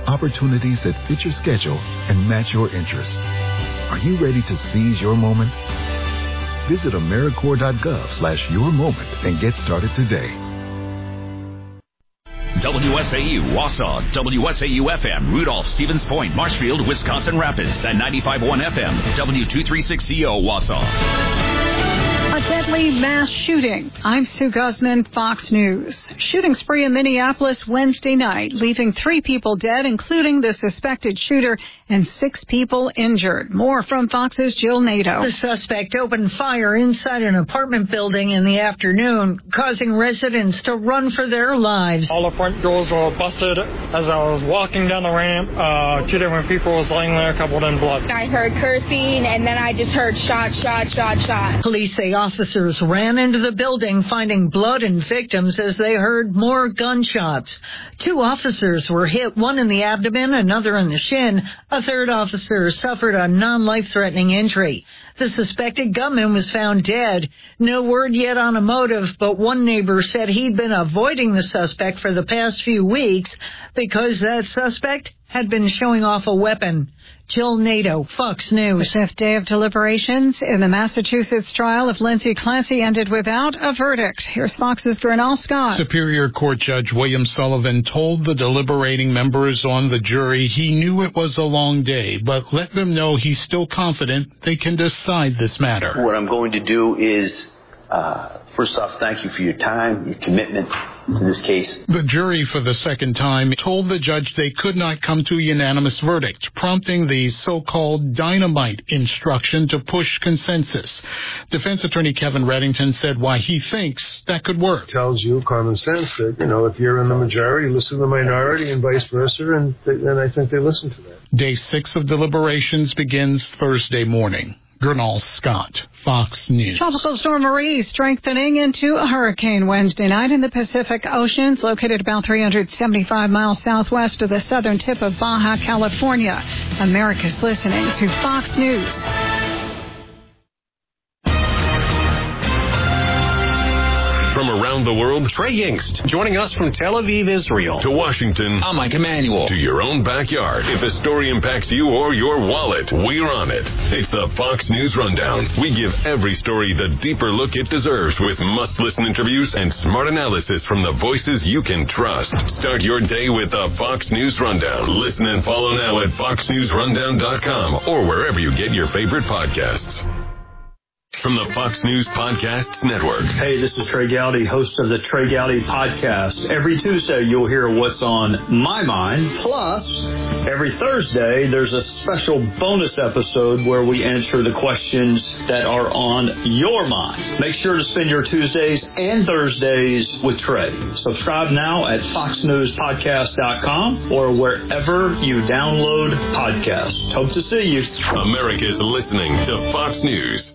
opportunities that fit your schedule and match your interests. Are you ready to seize your moment? Visit AmeriCorps.gov/your moment and get started today. WSAU, Wausau, WSAU-FM, Rudolph, Stevens Point, Marshfield, Wisconsin Rapids, and 95.1 FM, W236CO, Wausau. A deadly mass shooting. I'm Sue Guzman, Fox News. Shooting spree in Minneapolis Wednesday night, leaving 3 people dead, including the suspected shooter, and 6 people injured. More from Fox's Jill Nato. The suspect opened fire inside an apartment building in the afternoon, causing residents to run for their lives. All the front doors were busted. As I was walking down the ramp, 2 different people was laying there covered in blood. I heard cursing, and then I just heard shot. Police say officers ran into the building, finding blood and victims as they heard more gunshots. 2 officers were hit, one in the abdomen, another in the shin. A third officer suffered a non-life-threatening injury. The suspected gunman was found dead. No word yet on a motive, but one neighbor said he'd been avoiding the suspect for the past few weeks because that suspect had been showing off a weapon. Jill Nato, Fox News. The 5th day of deliberations in the Massachusetts trial of Lindsay Clancy ended without a verdict. Here's Fox's Gernal Scott. Superior Court Judge William Sullivan told the deliberating members on the jury he knew it was a long day, but let them know he's still confident they can decide this matter. What I'm going to do is, first off, thank you for your time, your commitment to this case. The jury, for the second time, told the judge they could not come to a unanimous verdict, prompting the so-called dynamite instruction to push consensus. Defense attorney Kevin Reddington said why he thinks that could work. It tells you common sense that, if you're in the majority, listen to the minority and vice versa, and then I think they listen to that. Day 6 of deliberations begins Thursday morning. Gernal Scott, Fox News. Tropical storm Marie strengthening into a hurricane Wednesday night in the Pacific Ocean. It's located about 375 miles southwest of the southern tip of Baja California. America's listening to Fox News. From around the world, Trey Yingst, joining us from Tel Aviv, Israel. To Washington, I'm Mike Emanuel. To your own backyard. If a story impacts you or your wallet, we're on it. It's the Fox News Rundown. We give every story the deeper look it deserves with must-listen interviews and smart analysis from the voices you can trust. Start your day with the Fox News Rundown. Listen and follow now at foxnewsrundown.com or wherever you get your favorite podcasts. From the Fox News Podcasts Network. Hey, this is Trey Gowdy, host of the Trey Gowdy Podcast. Every Tuesday, you'll hear what's on my mind. Plus, every Thursday, there's a special bonus episode where we answer the questions that are on your mind. Make sure to spend your Tuesdays and Thursdays with Trey. Subscribe now at foxnewspodcast.com or wherever you download podcasts. Hope to see you. America's listening to Fox News.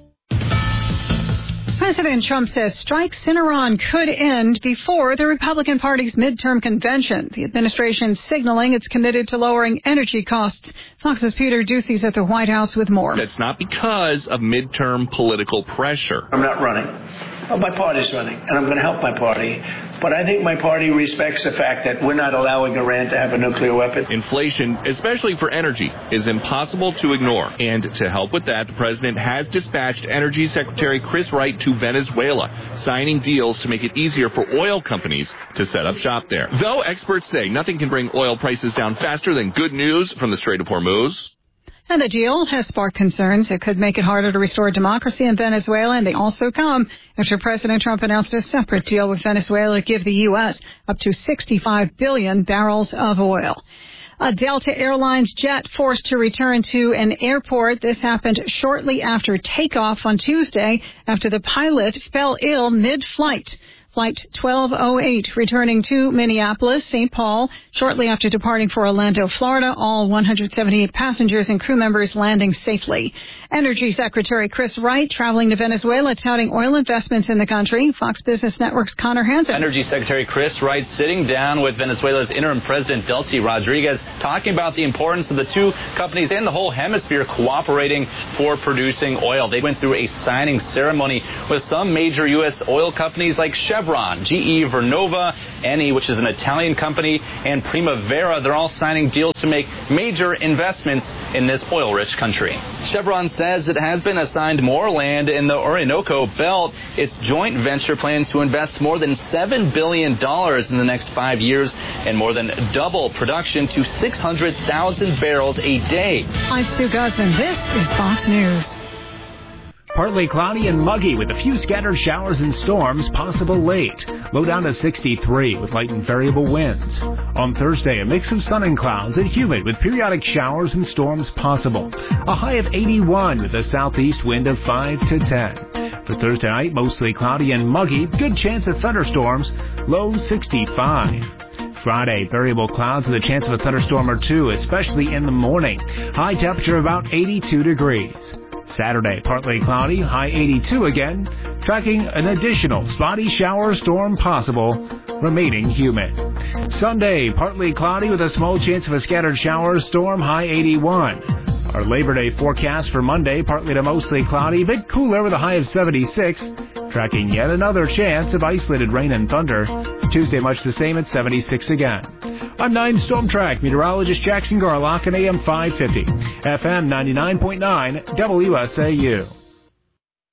President Trump says strikes in Iran could end before the Republican Party's midterm convention. The administration signaling it's committed to lowering energy costs. Fox's Peter Ducey's at the White House with more. That's not because of midterm political pressure. I'm not running. Well, my party's running, and I'm going to help my party. But I think my party respects the fact that we're not allowing Iran to have a nuclear weapon. Inflation, especially for energy, is impossible to ignore. And to help with that, the president has dispatched Energy Secretary Chris Wright to Venezuela, signing deals to make it easier for oil companies to set up shop there. Though experts say nothing can bring oil prices down faster than good news from the Strait of Hormuz. And the deal has sparked concerns. It could make it harder to restore democracy in Venezuela, and they also come after President Trump announced a separate deal with Venezuela to give the U.S. up to 65 billion barrels of oil. A Delta Airlines jet forced to return to an airport. This happened shortly after takeoff on Tuesday after the pilot fell ill mid-flight. Flight 1208 returning to Minneapolis, St. Paul, shortly after departing for Orlando, Florida. All 178 passengers and crew members landing safely. Energy Secretary Chris Wright traveling to Venezuela, touting oil investments in the country. Fox Business Network's Connor Hansen. Energy Secretary Chris Wright sitting down with Venezuela's interim president, Delcy Rodriguez, talking about the importance of the two companies and the whole hemisphere cooperating for producing oil. They went through a signing ceremony with some major U.S. oil companies like Chevron, Chevron, GE Vernova, Eni, which is an Italian company, and Primavera. They're all signing deals to make major investments in this oil-rich country. Chevron says it has been assigned more land in the Orinoco Belt. Its joint venture plans to invest more than $7 billion in the next 5 years and more than double production to 600,000 barrels a day. I'm Sue Guzman. This is Fox News. Partly cloudy and muggy with a few scattered showers and storms possible late. Low down to 63 with light and variable winds. On Thursday, a mix of sun and clouds and humid with periodic showers and storms possible. A high of 81 with a southeast wind of 5 to 10. For Thursday night, mostly cloudy and muggy. Good chance of thunderstorms. Low 65. Friday, variable clouds with a chance of a thunderstorm or two, especially in the morning. High temperature about 82 degrees. Saturday, partly cloudy, high 82 again, tracking an additional spotty shower or storm possible, remaining humid. Sunday, partly cloudy with a small chance of a scattered shower or storm, high 81. Our Labor Day forecast for Monday, partly to mostly cloudy, a bit cooler with a high of 76, tracking yet another chance of isolated rain and thunder. Tuesday, much the same at 76 again. I'm 9 Storm Track meteorologist Jackson Garlock at AM 550, FM 99.9 WSAU.